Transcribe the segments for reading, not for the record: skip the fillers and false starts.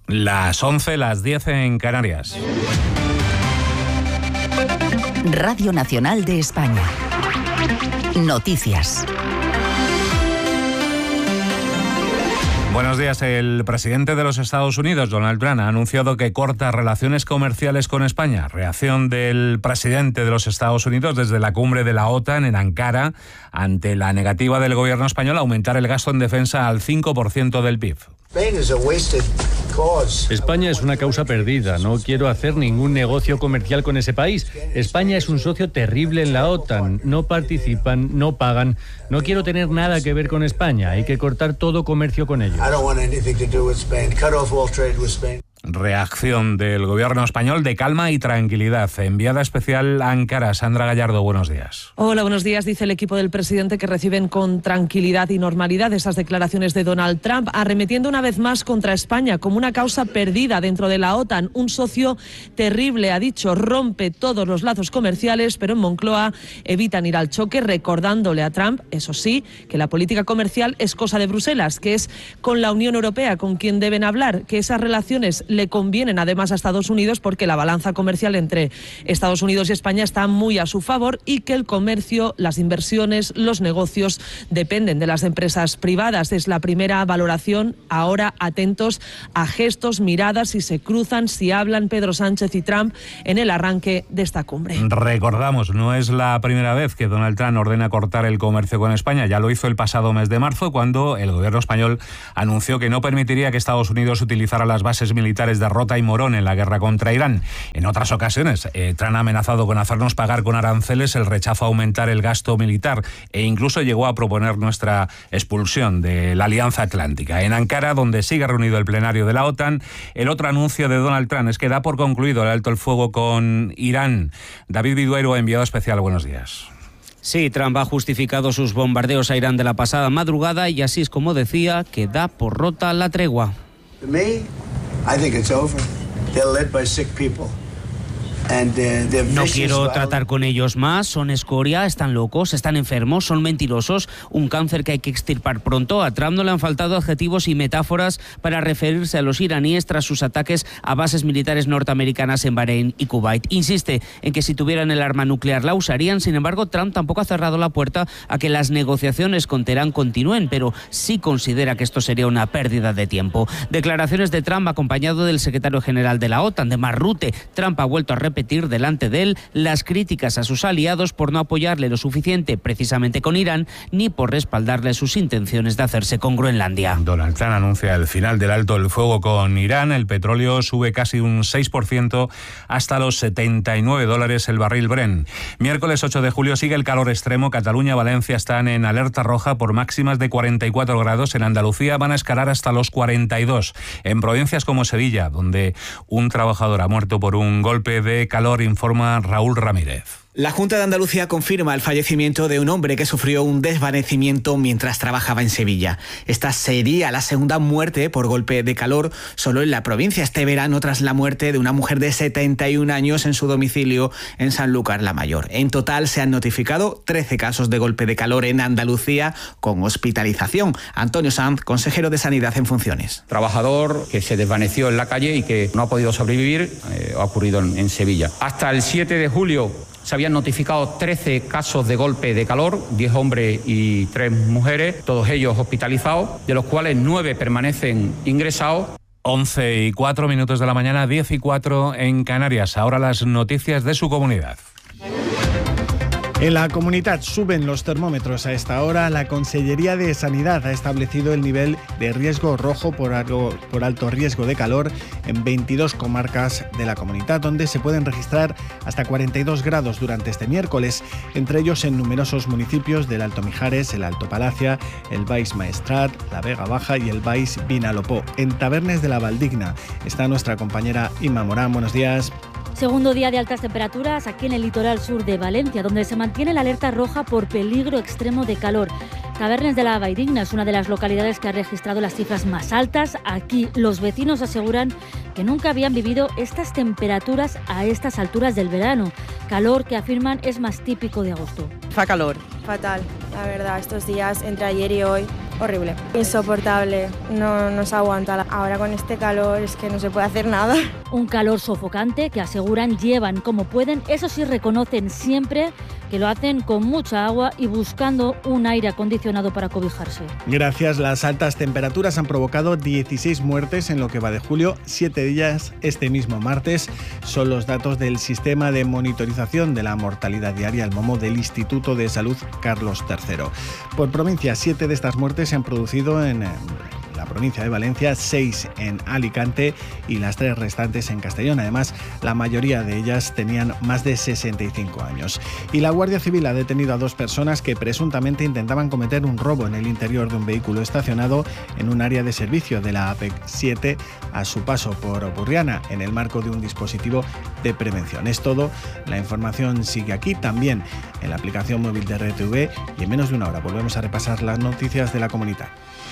Las 11, las 10 en Canarias. Radio Nacional de España. Noticias. Buenos días. El presidente de los Estados Unidos, Donald Trump, ha anunciado que corta relaciones comerciales con España. Reacción del presidente de los Estados Unidos desde la cumbre de la OTAN en Ankara ante la negativa del gobierno español a aumentar el gasto en defensa al 5% del PIB. España es una causa perdida. No quiero hacer ningún negocio comercial con ese país. España es un socio terrible en la OTAN. No participan, no pagan. No quiero tener nada que ver con España. Hay que cortar todo comercio con ellos. Reacción del gobierno español de calma y tranquilidad. Enviada especial a Ankara, Sandra Gallardo, buenos días. Hola, buenos días. Dice el equipo del presidente que reciben con tranquilidad y normalidad esas declaraciones de Donald Trump, arremetiendo una vez más contra España como una causa perdida dentro de la OTAN. Un socio terrible, ha dicho, rompe todos los lazos comerciales, pero en Moncloa evitan ir al choque, recordándole a Trump, eso sí, que la política comercial es cosa de Bruselas, que es con la Unión Europea con quien deben hablar, que esas relaciones le convienen además a Estados Unidos porque la balanza comercial entre Estados Unidos y España está muy a su favor y que el comercio, las inversiones, los negocios dependen de las empresas privadas. Es la primera valoración. Ahora atentos a gestos, miradas, si se cruzan, si hablan Pedro Sánchez y Trump en el arranque de esta cumbre. Recordamos, no es la primera vez que Donald Trump ordena cortar el comercio con España. Ya lo hizo el pasado mes de marzo cuando el gobierno español anunció que no permitiría que Estados Unidos utilizara las bases militares de Rota y Morón en la guerra contra Irán. En otras ocasiones, Trump ha amenazado con hacernos pagar con aranceles el rechazo a aumentar el gasto militar e incluso llegó a proponer nuestra expulsión de la Alianza Atlántica. En Ankara, donde sigue reunido el plenario de la OTAN, el otro anuncio de Donald Trump es que da por concluido el alto el fuego con Irán. David Viduero, enviado especial, buenos días. Sí, Trump ha justificado sus bombardeos a Irán de la pasada madrugada y así es como decía que da por rota la tregua. I think it's over. They're led by sick people. No quiero tratar con ellos más, son escoria, están locos, están enfermos, son mentirosos, un cáncer que hay que extirpar pronto. A Trump no le han faltado adjetivos y metáforas para referirse a los iraníes tras sus ataques a bases militares norteamericanas en Bahrein y Kuwait. Insiste en que si tuvieran el arma nuclear la usarían. Sin embargo, Trump tampoco ha cerrado la puerta a que las negociaciones con Teherán continúen, pero sí considera que esto sería una pérdida de tiempo. Declaraciones de Trump acompañado del secretario general de la OTAN, de Mark Rutte. Trump ha vuelto a repetir delante de él las críticas a sus aliados por no apoyarle lo suficiente precisamente con Irán ni por respaldarle sus intenciones de hacerse con Groenlandia. Donald Trump anuncia el final del alto el fuego con Irán. El petróleo sube casi un 6% hasta los $79 el barril Brent. Miércoles 8 de julio sigue el calor extremo. Cataluña, Valencia están en alerta roja por máximas de 44 grados. En Andalucía van a escalar hasta los 42. En provincias como Sevilla, donde un trabajador ha muerto por un golpe de calor, informa Raúl Ramírez. La Junta de Andalucía confirma el fallecimiento de un hombre que sufrió un desvanecimiento mientras trabajaba en Sevilla. Esta sería la segunda muerte por golpe de calor solo en la provincia este verano, tras la muerte de una mujer de 71 años en su domicilio en Sanlúcar la Mayor. En total se han notificado 13 casos de golpe de calor en Andalucía con hospitalización. Antonio Sanz, consejero de Sanidad en funciones. Trabajador que se desvaneció en la calle y que no ha podido sobrevivir, ha ocurrido en Sevilla. Hasta el 7 de julio se habían notificado 13 casos de golpe de calor, 10 hombres y 3 mujeres, todos ellos hospitalizados, de los cuales 9 permanecen ingresados. 11:04 de la mañana, 10:04 en Canarias. Ahora las noticias de su comunidad. En la comunidad suben los termómetros a esta hora. La Consellería de Sanidad ha establecido el nivel de riesgo rojo por alto riesgo de calor en 22 comarcas de la comunidad, donde se pueden registrar hasta 42 grados durante este miércoles, entre ellos en numerosos municipios del Alto Mijares, el Alto Palacia, el Baix Maestrat, la Vega Baja y el Baix Vinalopó. En Tabernes de la Valdigna está nuestra compañera Inma Morán. Buenos días. Segundo día de altas temperaturas aquí en el litoral sur de Valencia, donde se mantiene la alerta roja por peligro extremo de calor. Tabernes de la Valdigna es una de las localidades que ha registrado las cifras más altas. Aquí los vecinos aseguran que nunca habían vivido estas temperaturas a estas alturas del verano. Calor que afirman es más típico de agosto. Fa calor. Fatal, la verdad, estos días, entre ayer y hoy, horrible. Insoportable, no se aguanta. Ahora con este calor es que no se puede hacer nada. Un calor sofocante que aseguran llevan como pueden, eso sí reconocen siempre que lo hacen con mucha agua y buscando un aire acondicionado para cobijarse. Gracias, las altas temperaturas han provocado 16 muertes en lo que va de julio, 7 de ellas este mismo martes. Son los datos del sistema de monitorización de la mortalidad diaria, el MOMO, del Instituto de Salud Carlos III. Por provincia, 7 de estas muertes se han producido en la provincia de Valencia, 6 en Alicante y las 3 restantes en Castellón. Además, la mayoría de ellas tenían más de 65 años. Y la Guardia Civil ha detenido a 2 personas que presuntamente intentaban cometer un robo en el interior de un vehículo estacionado en un área de servicio de la AP7 a su paso por Burriana, en el marco de un dispositivo de prevención. Es todo. La información sigue aquí, también en la aplicación móvil de RTV, y en menos de una hora volvemos a repasar las noticias de la comunidad.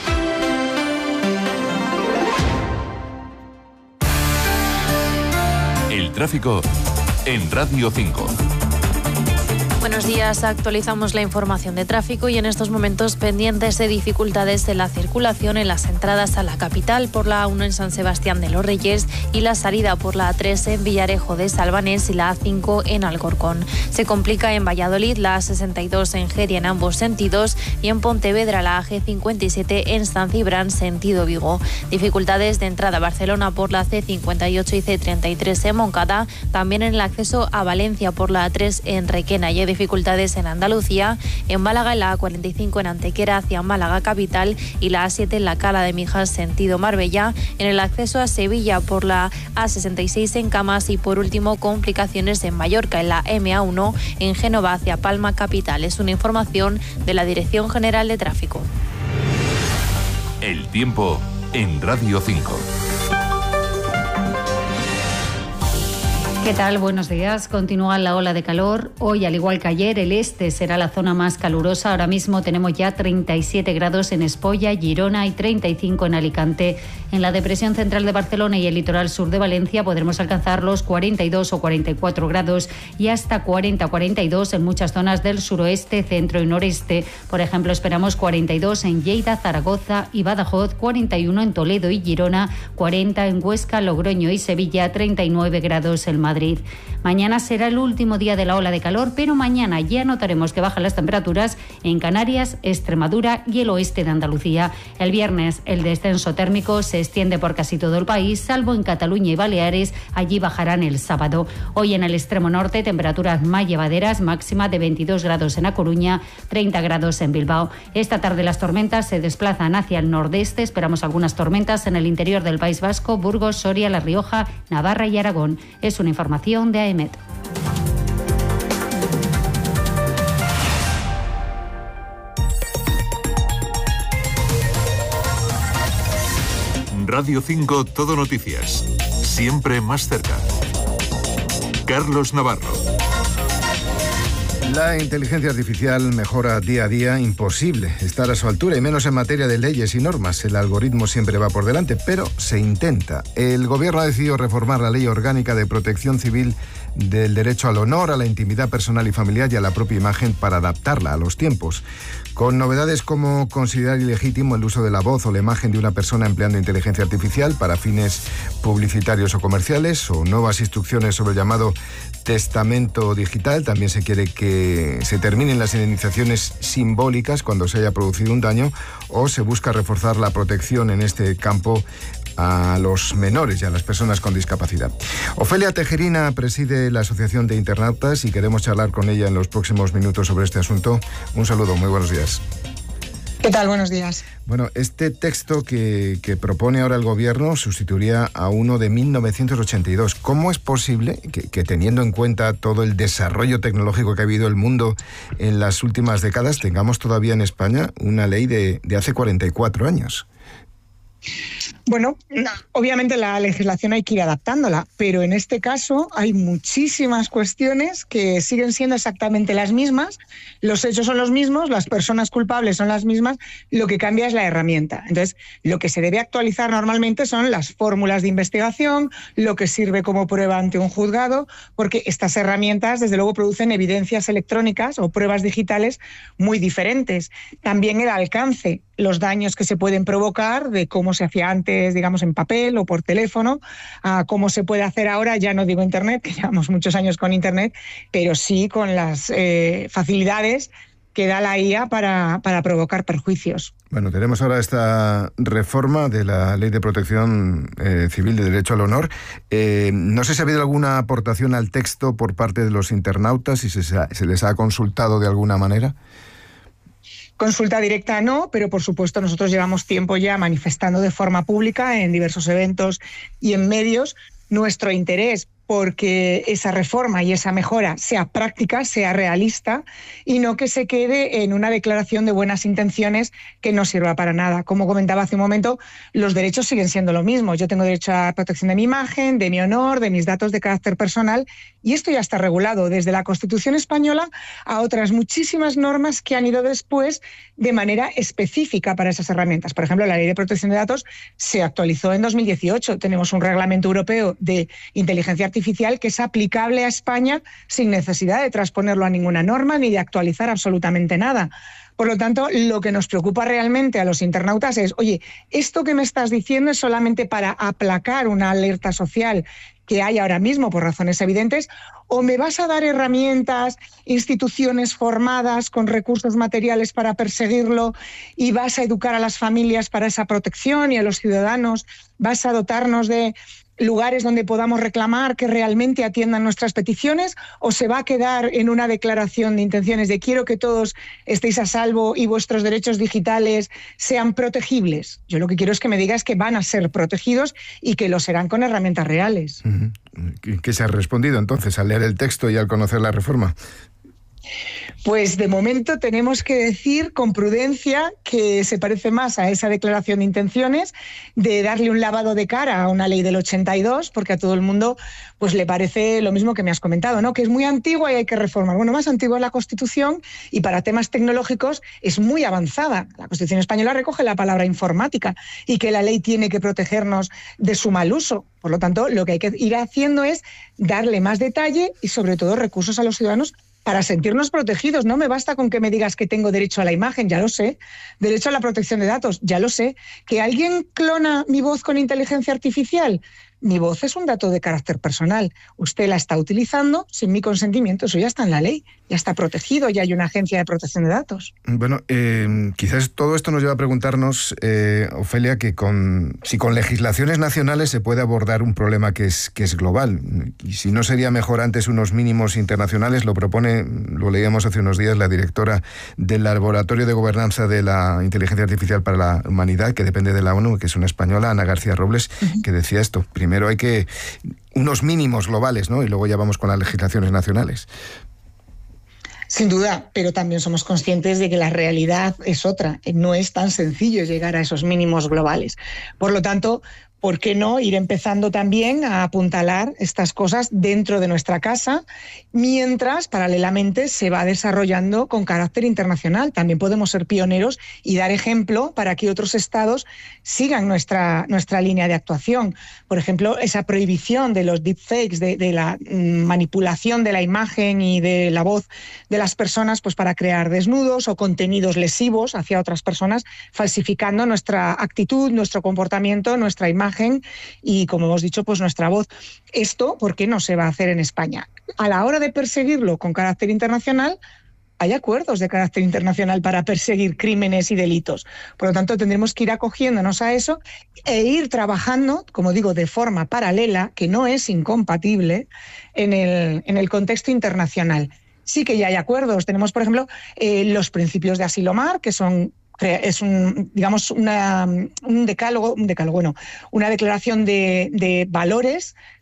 El tráfico en Radio 5. Buenos días, actualizamos la información de tráfico y en estos momentos pendientes de dificultades en la circulación en las entradas a la capital por la A1 en San Sebastián de los Reyes y la salida por la A3 en Villarejo de Salvanés y la A5 en Alcorcón. Se complica en Valladolid la A62 en Geria en ambos sentidos y en Pontevedra la AG57 en San Cibrán sentido Vigo. Dificultades de entrada a Barcelona por la C58 y C33 en Moncada, también en el acceso a Valencia por la A3 en Requena y dificultades en Andalucía, en Málaga en la A45 en Antequera hacia Málaga capital y la A7 en la Cala de Mijas sentido Marbella, en el acceso a Sevilla por la A66 en Camas y por último complicaciones en Mallorca en la MA1 en Génova hacia Palma capital. Es una información de la Dirección General de Tráfico. El tiempo en Radio 5. ¿Qué tal? Buenos días. Continúa la ola de calor. Hoy, al igual que ayer, el este será la zona más calurosa. Ahora mismo tenemos ya 37 grados en Espolla, Girona y 35 en Alicante. En la depresión central de Barcelona y el litoral sur de Valencia podremos alcanzar los 42 o 44 grados y hasta 40-42 en muchas zonas del suroeste, centro y noreste. Por ejemplo, esperamos 42 en Lleida, Zaragoza y Badajoz, 41 en Toledo y Girona, 40 en Huesca, Logroño y Sevilla, 39 grados en Madrid. Mañana será el último día de la ola de calor, pero mañana ya notaremos que bajan las temperaturas en Canarias, Extremadura y el oeste de Andalucía. El viernes el descenso térmico se extiende por casi todo el país, salvo en Cataluña y Baleares, allí bajarán el sábado. Hoy en el extremo norte temperaturas más llevaderas, máxima de 22 grados en A Coruña, 30 grados en Bilbao. Esta tarde las tormentas se desplazan hacia el nordeste, esperamos algunas tormentas en el interior del País Vasco, Burgos, Soria, La Rioja, Navarra y Aragón. Es una información de AEMET. Radio 5 Todo Noticias. Siempre más cerca. Carlos Navarro. La inteligencia artificial mejora día a día, imposible estar a su altura y menos en materia de leyes y normas. El algoritmo siempre va por delante, pero se intenta. El gobierno ha decidido reformar la ley orgánica de protección civil del derecho al honor, a la intimidad personal y familiar y a la propia imagen para adaptarla a los tiempos. Con novedades como considerar ilegítimo el uso de la voz o la imagen de una persona empleando inteligencia artificial para fines publicitarios o comerciales, o nuevas instrucciones sobre el llamado testamento digital. También se quiere que se terminen las indemnizaciones simbólicas cuando se haya producido un daño, o se busca reforzar la protección en este campo a los menores y a las personas con discapacidad. Ofelia Tejerina preside la Asociación de Internautas y queremos charlar con ella en los próximos minutos sobre este asunto. Un saludo, muy buenos días. ¿Qué tal? Buenos días. Bueno, este texto que propone ahora el gobierno sustituiría a uno de 1982. ¿Cómo es posible que teniendo en cuenta todo el desarrollo tecnológico que ha habido el mundo en las últimas décadas, tengamos todavía en España una ley de hace 44 años? Bueno, obviamente la legislación hay que ir adaptándola, pero en este caso hay muchísimas cuestiones que siguen siendo exactamente las mismas, los hechos son los mismos, las personas culpables son las mismas, lo que cambia es la herramienta. Entonces, lo que se debe actualizar normalmente son las fórmulas de investigación, lo que sirve como prueba ante un juzgado, porque estas herramientas, desde luego, producen evidencias electrónicas o pruebas digitales muy diferentes. También el alcance, los daños que se pueden provocar de cómo se hacía antes, digamos, en papel o por teléfono, a cómo se puede hacer ahora, ya no digo Internet, que llevamos muchos años con Internet, pero sí con las facilidades que da la IA para provocar perjuicios. Bueno, tenemos ahora esta reforma de la Ley de Protección Civil de Derecho al Honor. No sé si ha habido alguna aportación al texto por parte de los internautas, si se les ha consultado de alguna manera. Consulta directa no, pero por supuesto nosotros llevamos tiempo ya manifestando de forma pública en diversos eventos y en medios nuestro interés porque esa reforma y esa mejora sea práctica, sea realista y no que se quede en una declaración de buenas intenciones que no sirva para nada. Como comentaba hace un momento, los derechos siguen siendo lo mismo. Yo tengo derecho a protección de mi imagen, de mi honor, de mis datos de carácter personal y esto ya está regulado desde la Constitución española a otras muchísimas normas que han ido después de manera específica para esas herramientas. Por ejemplo, la Ley de Protección de Datos se actualizó en 2018. Tenemos un reglamento europeo de inteligencia artificial que es aplicable a España sin necesidad de transponerlo a ninguna norma ni de actualizar absolutamente nada. Por lo tanto, lo que nos preocupa realmente a los internautas es, oye, esto que me estás diciendo es solamente para aplacar una alerta social que hay ahora mismo por razones evidentes, o me vas a dar herramientas, instituciones formadas con recursos materiales para perseguirlo y vas a educar a las familias para esa protección y a los ciudadanos, vas a dotarnos de lugares donde podamos reclamar que realmente atiendan nuestras peticiones, o se va a quedar en una declaración de intenciones de quiero que todos estéis a salvo y vuestros derechos digitales sean protegibles. Yo lo que quiero es que me digas que van a ser protegidos y que lo serán con herramientas reales. ¿Qué se ha respondido entonces al leer el texto y al conocer la reforma? Pues de momento tenemos que decir con prudencia que se parece más a esa declaración de intenciones de darle un lavado de cara a una ley del 82, porque a todo el mundo pues le parece lo mismo que me has comentado, ¿no? Que es muy antigua y hay que reformar. Bueno, más antigua es la Constitución y para temas tecnológicos es muy avanzada. La Constitución española recoge la palabra informática y que la ley tiene que protegernos de su mal uso. Por lo tanto, lo que hay que ir haciendo es darle más detalle y sobre todo recursos a los ciudadanos para sentirnos protegidos. No me basta con que me digas que tengo derecho a la imagen, ya lo sé. Derecho a la protección de datos, ya lo sé. Que alguien clona mi voz con inteligencia artificial, mi voz es un dato de carácter personal. Usted la está utilizando sin mi consentimiento, eso ya está en la ley, ya está protegido, ya hay una agencia de protección de datos. Bueno, quizás todo esto nos lleva a preguntarnos, Ofelia, que si con legislaciones nacionales se puede abordar un problema que es global. Y si no sería mejor antes unos mínimos internacionales, lo propone, lo leíamos hace unos días, la directora del Laboratorio de Gobernanza de la Inteligencia Artificial para la Humanidad, que depende de la ONU, que es una española, Ana García Robles, que decía esto. Primero hay que unos mínimos globales, ¿no? Y luego ya vamos con las legislaciones nacionales. Sin duda, pero también somos conscientes de que la realidad es otra. No es tan sencillo llegar a esos mínimos globales. Por lo tanto, ¿por qué no ir empezando también a apuntalar estas cosas dentro de nuestra casa, mientras paralelamente se va desarrollando con carácter internacional? También podemos ser pioneros y dar ejemplo para que otros estados sigan nuestra línea de actuación. Por ejemplo, esa prohibición de los deepfakes, de la manipulación de la imagen y de la voz de las personas pues para crear desnudos o contenidos lesivos hacia otras personas, falsificando nuestra actitud, nuestro comportamiento, nuestra imagen y, como hemos dicho, pues nuestra voz. Esto, ¿por qué no se va a hacer en España? A la hora de perseguirlo con carácter internacional, hay acuerdos de carácter internacional para perseguir crímenes y delitos. Por lo tanto, tendremos que ir acogiéndonos a eso e ir trabajando, como digo, de forma paralela, que no es incompatible, en el contexto internacional. Sí que ya hay acuerdos. Tenemos, por ejemplo, los principios de Asilomar, que es una declaración de valores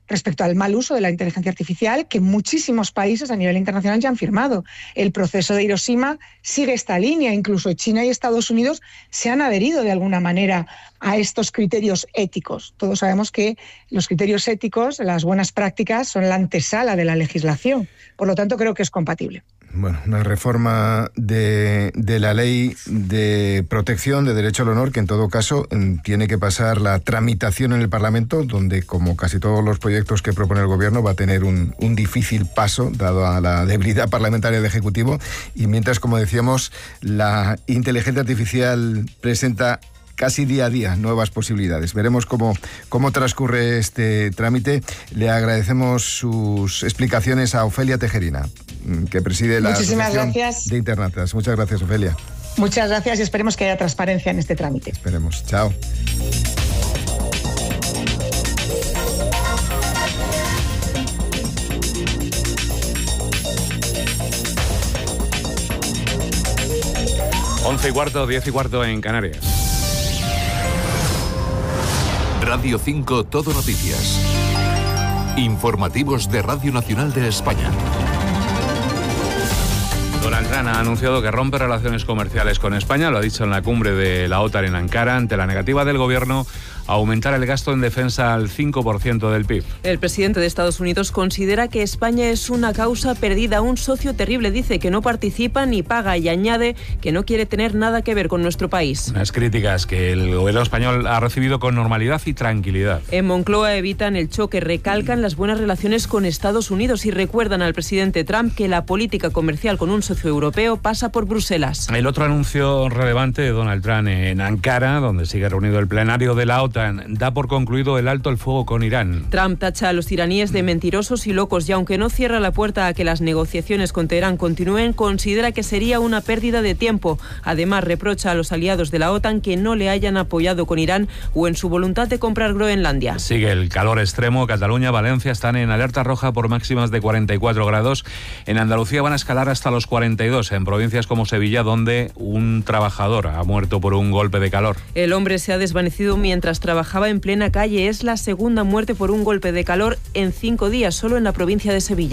respecto al mal uso de la inteligencia artificial que muchísimos países a nivel internacional ya han firmado. El proceso de Hiroshima sigue esta línea, incluso China y Estados Unidos se han adherido de alguna manera a estos criterios éticos. Todos sabemos que los criterios éticos, las buenas prácticas, son la antesala de la legislación. Por lo tanto, creo que es compatible. Bueno, una reforma de la ley de protección de derecho al honor que en todo caso tiene que pasar la tramitación en el Parlamento, donde como casi todos los proyectos que propone el Gobierno va a tener un difícil paso dado a la debilidad parlamentaria del Ejecutivo, y mientras, como decíamos, la inteligencia artificial presenta casi día a día nuevas posibilidades. Veremos cómo transcurre este trámite. Le agradecemos sus explicaciones a Ofelia Tejerina, que preside la Asociación de Internatas. Muchas gracias, Ofelia. Muchas gracias y esperemos que haya transparencia en este trámite. Esperemos. Chao. Once y cuarto, 10 y cuarto en Canarias. Radio 5 Todo Noticias. Informativos de Radio Nacional de España. Donald Trump ha anunciado que rompe relaciones comerciales con España, lo ha dicho en la cumbre de la OTAN en Ankara, ante la negativa del gobierno a aumentar el gasto en defensa al 5% del PIB. El presidente de Estados Unidos considera que España es una causa perdida, un socio terrible. Dice que no participa ni paga y añade que no quiere tener nada que ver con nuestro país. Unas críticas que el gobierno español ha recibido con normalidad y tranquilidad. En Moncloa evitan el choque, recalcan las buenas relaciones con Estados Unidos y recuerdan al presidente Trump que la política comercial con un socio europeo pasa por Bruselas. El otro anuncio relevante de Donald Trump en Ankara, donde sigue reunido el plenario de la OTAN, da por concluido el alto el fuego con Irán. Trump tacha a los iraníes de mentirosos y locos y aunque no cierra la puerta a que las negociaciones con Teherán continúen, considera que sería una pérdida de tiempo. Además, reprocha a los aliados de la OTAN que no le hayan apoyado con Irán o en su voluntad de comprar Groenlandia. Sigue el calor extremo. Cataluña, Valencia están en alerta roja por máximas de 44 grados. En Andalucía van a escalar hasta los 42, en provincias como Sevilla, donde un trabajador ha muerto por un golpe de calor. El hombre se ha desvanecido mientras trabajaba en plena calle. Es la segunda muerte por un golpe de calor en 5 días, solo en la provincia de Sevilla.